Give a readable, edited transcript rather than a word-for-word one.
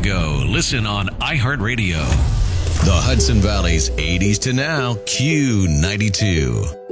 ago. Listen on iHeartRadio. The Hudson Valley's 80s to now Q92.